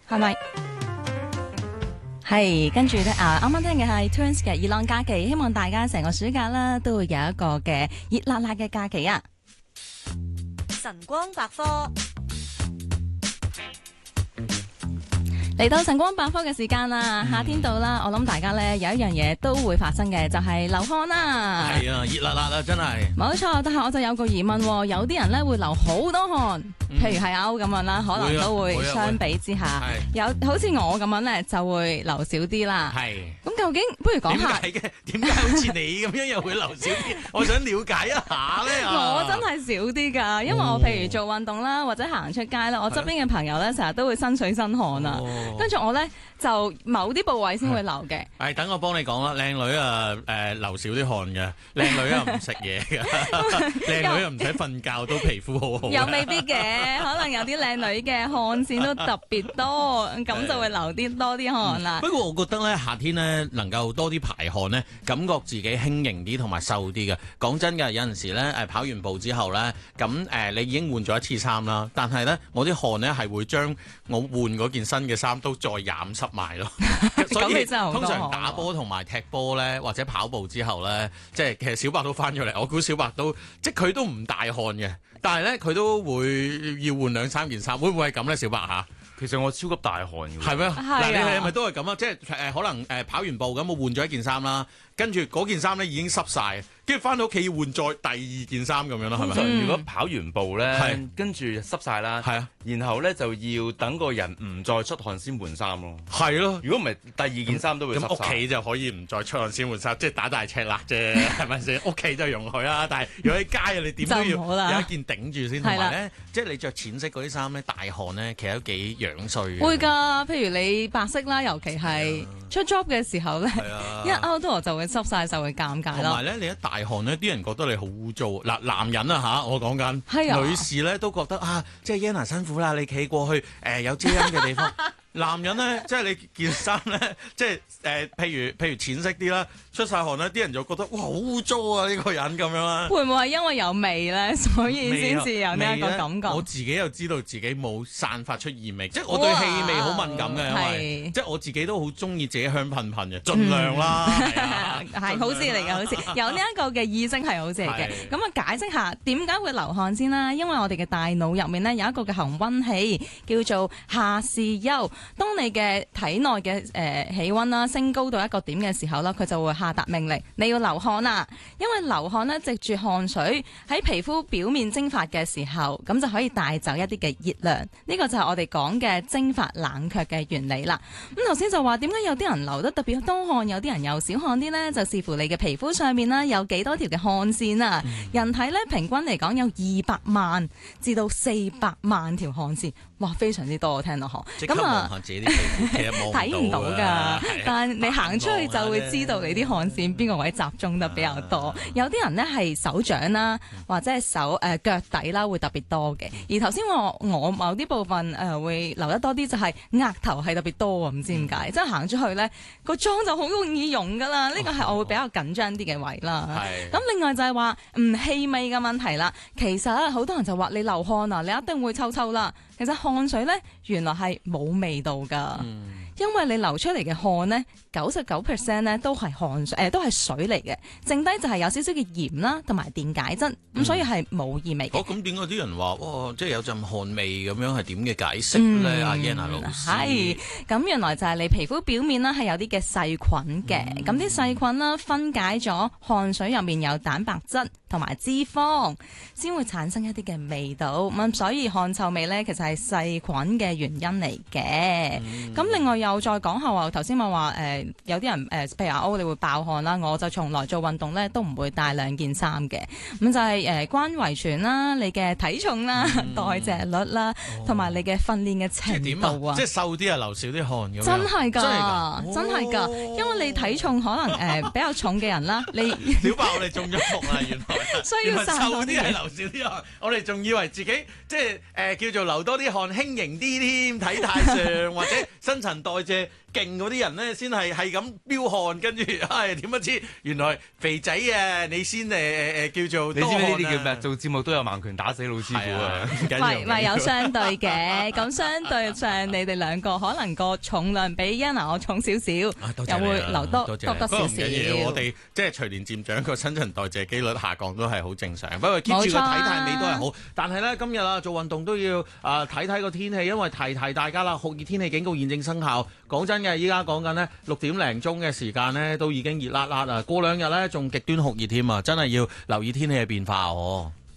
係咪？係，跟住咧啱啱聽嘅係 Twins 嘅熱浪假期，希望大家成個暑假啦都會有一個嘅熱辣辣嘅假期啊！ 晨光百科。 嚟到晨光百科嘅時間啦，夏天到啦，我諗大家咧有一樣嘢都會發生嘅，就係流汗啦。 係啊，熱辣辣啊，真係。 冇錯，但係我就有個疑問，有啲人咧會流好多汗，譬如係阿歐咁樣啦，可能都會相比之下，有好似我咁樣咧就會流少啲啦。 係。 咁究竟不如講下點解好似你咁樣又會流少啲？我想了解一下咧。 我真係少啲㗎，因為我譬如做運動啦，或者行出街啦，我側邊嘅朋友咧成日都會身水身汗啊。跟住我咧就某啲部位先會流嘅。 係等我幫你講啦，靚女啊流少啲汗嘅，靚女啊唔食嘢嘅，靚女啊唔使瞓覺都皮膚好好。 又未必嘅，可能有啲靚女嘅汗腺都特別多，咁就會流多啲汗啦。 不過我覺得咧夏天咧能夠多啲排汗咧，感覺自己輕盈啲同埋瘦啲嘅。講真㗎，有陣時咧跑完步之後咧，咁你已經換咗一次衫啦，但係咧我啲汗咧係會將我換嗰件新嘅衫都再染濕埋咯。所以通常打波同埋踢波咧，或者跑步之後咧，即係其實小白都翻咗嚟，我估小白都即係佢都唔大汗嘅，但係咧佢都會要換2-3件衫，會唔會係咁咧？小白嚇？ 其實我超級大汗嘅。 係咩？嗱，你係咪都係咁啊？即係可能跑完步咁，我換咗一件衫啦，跟住嗰件衫咧已經濕晒，跟住翻到屋企要換再第2件衫咁樣啦，係咪？ 通常如果跑完步咧，跟住濕晒啦，係啊，然後咧就要等個人唔再出汗先換衫咯。係咯，如果唔係第2件衫都會濕晒。 咁屋企就可以唔再出汗先換衫，即係打大赤辣啫，係咪先？屋企就容許啦，但係如果喺街你點都要有一件頂住先。同埋咧，即係你着淺色嗰啲衫咧，大汗咧，其實都幾樣衰嘅。 會㗎，譬如你白色啦，尤其係出 job 嘅時候咧，一 outdoor 就會濕晒，就會尷尬咯。 同埋咧，你一大汗咧，啲人覺得你好污糟。嗱，男人啊嚇，我講緊，女士咧都覺得啊，即係 Yana 辛苦啦，你企過去有遮陰嘅地方。男人咧，即係你件衫咧，即係譬如淺色啲啦，出晒汗咧，啲人就覺得哇好污糟啊呢個人咁樣啦。 會唔會係因為有味咧，所以先至有呢一個感覺？ 我自己又知道自己冇散發出異味，即係我對氣味好敏感嘅，因為即係我自己都好中意自己香噴噴嘅，盡量啦。 係好事嚟嘅，好事有呢一個嘅意識係好事嚟嘅。咁啊，解釋下點解會流汗先啦？因為我哋嘅大腦入面咧有一個嘅恒溫器叫做下視丘。當你嘅體內嘅氣溫啦升高到一個點嘅時候啦，佢就會下達命令，你要流汗啦。因為流汗咧藉住汗水喺皮膚表面蒸發嘅時候，咁就可以帶走一啲嘅熱量。呢個就係我哋講嘅蒸發冷卻嘅原理啦。咁頭先就話點解有啲人流得特別多汗，有啲人又少汗啲呢？就視乎你嘅皮膚上面啦有幾多條嘅汗腺啊。人體咧平均嚟講有200萬至到400萬條汗腺，哇，非常之多，我聽到嗬。咁啊。 自己啲皮膚其實睇唔到㗎，但係你行出去就會知道你啲汗腺邊個位集中得比較多。有啲人呢係手掌啦，或者係腳底啦會特別多嘅。而頭先我某啲部分會流得多啲，就係額頭係特別多啊，唔知點解。即係行出去呢個妝就好容易溶㗎啦。呢個係我會比較緊張啲嘅位啦。咁另外就係話氣味嘅問題啦。其實好多人就話你流汗啊，你一定會臭臭啦。其實汗水呢，原來係冇味道㗎，因為你流出嚟嘅汗呢，99% 呢都係汗水，都係水嚟嘅，剩低就係有少少嘅鹽啦，同埋電解質，咁所以係冇異味嘅。 咁點解啲人話哇，即係有陣汗味咁樣係點嘅解釋咧？阿 Yana 老師係咁，原來就係你皮膚表面啦係有啲嘅細菌嘅，咁啲細菌啦分解咗汗水入面有蛋白質同埋脂肪，先會產生一啲嘅味道。咁所以汗臭味咧，其實係細菌嘅原因嚟嘅。咁另外又再講下話，頭先我話有啲人譬如話你會爆汗啦，我就從來做運動咧都唔會帶2件衫嘅。咁就係關遺傳啦、你嘅體重啦、代謝率啦，同埋你嘅訓練嘅程度啊。 即係瘦啲啊，流少啲汗咁樣。 真係㗎，真係㗎，因為你體重可能比較重嘅人啦，你小白我哋中咗伏啦，原來需要散多啲， 瘦啲係流少啲汗，我哋仲以為自己即係叫做流多啲汗，輕盈啲添，體態上或者新陳代謝勁嗰啲人咧，先係咁飆汗，跟住點不知原來肥仔啊，你先叫做多汗啊。 你知唔知呢啲叫咩？做節目都有盲拳打死老師傅啊！ 咪有相對嘅，咁相對上你哋兩個可能個重量比 Yana 我重少少，又會留多少少。 我哋即係隨年漸長個新陳代謝機率下降都係好正常，不過 keep 住個體態美都係好。但係咧今日啊做運動都要睇睇個天氣，因為提大家啦，酷熱天氣警告現正生效。講真嘅，依家講緊呢6點零鐘嘅時間呢，都已經熱辣辣啊！過兩日呢仲極端酷熱添啊，真係要留意天氣嘅變化哦。